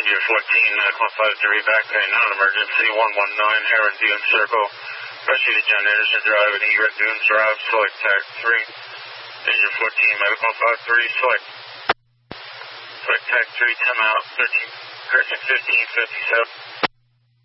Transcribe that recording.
Engine 14, 9.53, back pay, non-emergency, 119, Heron Dune Circle. Rescue to John Anderson Drive and Egret Dunes Drive, select tag 3. Engine 14, medical 53, select tag 3, 10 out, 13, correction 1557.